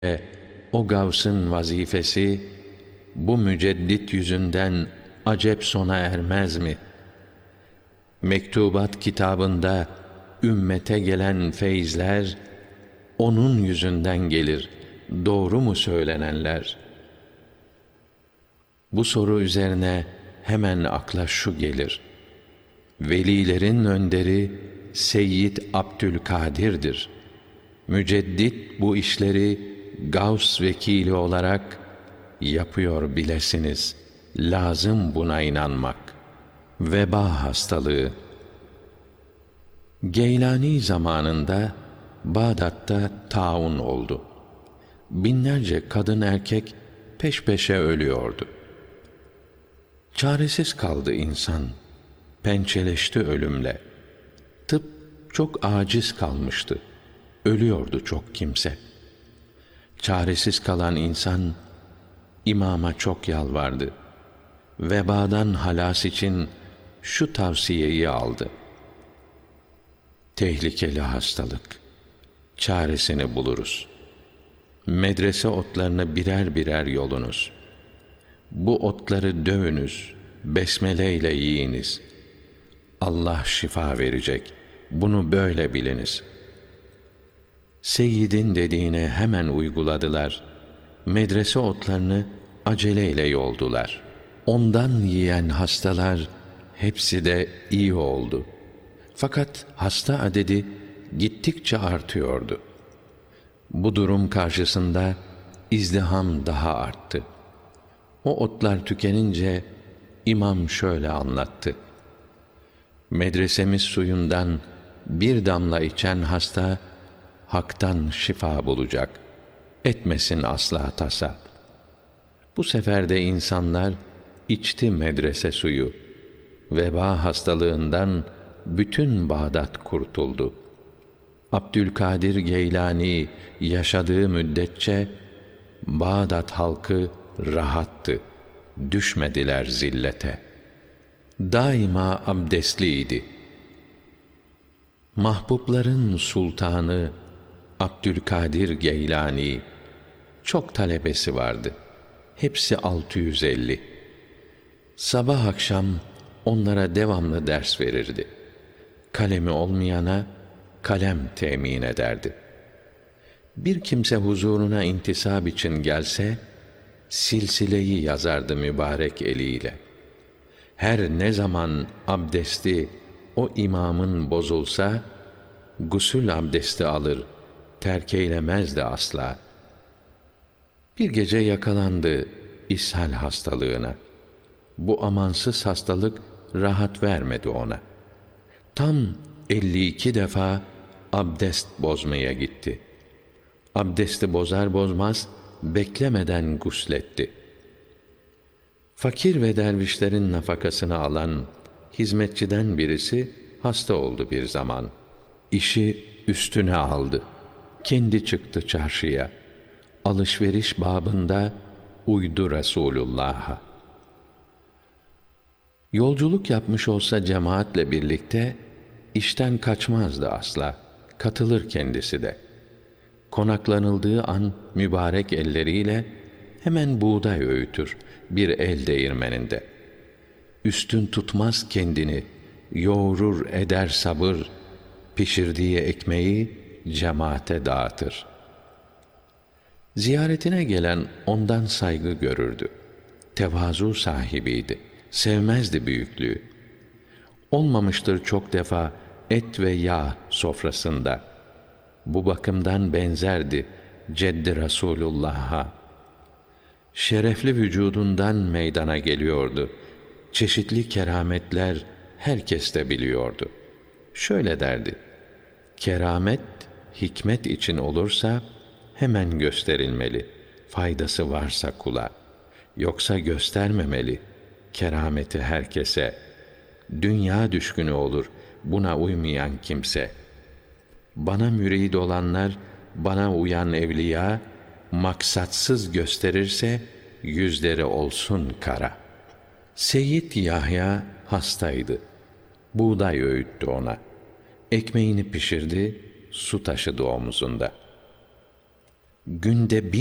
O Gavs'ın vazifesi bu müceddit yüzünden acep sona ermez mi? Mektubat kitabında ümmete gelen feyizler onun yüzünden gelir. Doğru mu söylenenler? Bu soru üzerine hemen akla şu gelir: velilerin önderi Seyyid Abdülkadir'dir. Müceddit bu işleri Gavs vekili olarak yapıyor bilesiniz. Lazım buna inanmak. Veba hastalığı. Geylani zamanında Bağdat'ta taun oldu. Binlerce kadın erkek peş peşe ölüyordu. Çaresiz kaldı insan, pençeleşti ölümle. Tıp çok aciz kalmıştı. Ölüyordu çok kimse. Çaresiz kalan insan imama çok yalvardı. Vebadan halas için şu tavsiyeyi aldı: tehlikeli hastalık, çaresini buluruz. Medrese otlarını birer birer yolunuz. Bu otları dövünüz, besmele ile yiyiniz. Allah şifa verecek, bunu böyle biliniz. Seyyidin dediğine hemen uyguladılar. Medrese otlarını aceleyle yoldular. Ondan yiyen hastalar hepsi de iyi oldu. Fakat hasta adedi gittikçe artıyordu. Bu durum karşısında izdiham daha arttı. O otlar tükenince imam şöyle anlattı: medresemiz suyundan bir damla içen hasta haktan şifa bulacak. Etmesin asla tasa. Bu sefer de insanlar içti medrese suyu. Veba hastalığından bütün Bağdat kurtuldu. Abdülkadir Geylani yaşadığı müddetçe Bağdat halkı rahattı. Düşmediler zillete. Daima abdestliydi. Mahbubların sultanı Abdülkadir Geylani çok talebesi vardı. Hepsi 650. Sabah akşam onlara devamlı ders verirdi. Kalemi olmayana kalem temin ederdi. Bir kimse huzuruna intisap için gelse, silsileyi yazardı mübarek eliyle. Her ne zaman abdesti o imamın bozulsa, gusül abdesti alır, terk eylemezdi asla. Bir gece yakalandı ishal hastalığına. Bu amansız hastalık rahat vermedi ona. Tam 52 defa abdest bozmaya gitti. Abdesti bozar bozmaz beklemeden gusletti. Fakir ve dervişlerin nafakasını alan hizmetçiden birisi hasta oldu bir zaman. İşi üstüne aldı. Kendi çıktı çarşıya. Alışveriş babında uydu Resulullah'a. Yolculuk yapmış olsa cemaatle birlikte işten kaçmazdı asla. Katılır kendisi de. Konaklanıldığı an mübarek elleriyle hemen buğday öğütür bir el değirmeninde. Üstün tutmaz kendini, yoğurur eder sabır, pişirdiği ekmeği cemaate dağıtır. Ziyaretine gelen ondan saygı görürdü. Tevazu sahibiydi, sevmezdi büyüklüğü. Olmamıştır çok defa et ve yağ sofrasında. Bu bakımdan benzerdi Ceddi Resulullah'a. Şerefli vücudundan meydana geliyordu. Çeşitli kerametler herkes de biliyordu. Şöyle derdi: keramet hikmet için olursa hemen gösterilmeli, faydası varsa kula. Yoksa göstermemeli kerameti herkese. Dünya düşkünü olur buna uymayan kimse. Bana mürid olanlar, bana uyan evliya, maksatsız gösterirse yüzleri olsun kara. Seyyid Yahya hastaydı. Buğday öğüttü ona. Ekmeğini pişirdi, su taşıdı omuzunda. günde